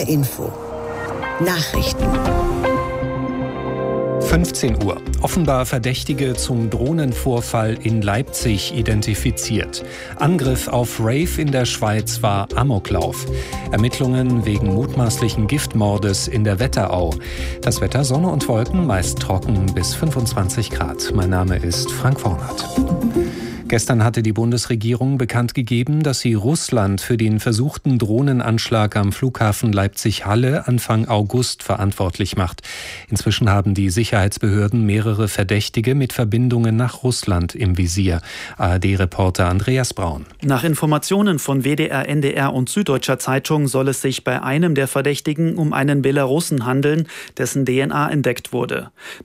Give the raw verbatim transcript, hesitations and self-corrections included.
R Info. Nachrichten. fünfzehn Uhr. Offenbar Verdächtige zum Drohnenvorfall in Leipzig identifiziert. Angriff auf Rave in der Schweiz war Amoklauf. Ermittlungen wegen mutmaßlichen Giftmordes in der Wetterau. Das Wetter: Sonne und Wolken, meist trocken bis fünfundzwanzig Grad. Mein Name ist Frank Vornert. Gestern hatte die Bundesregierung bekannt gegeben, dass sie Russland für den versuchten Drohnenanschlag am Flughafen Leipzig-Halle Anfang August verantwortlich macht. Inzwischen haben die Sicherheitsbehörden mehrere Verdächtige mit Verbindungen nach Russland im Visier. A R D-Reporter Andreas Braun. Nach Informationen von W D R, N D R und Süddeutscher Zeitung soll es sich bei einem der Verdächtigen um einen Belarussen handeln, dessen D N A entdeckt wurde.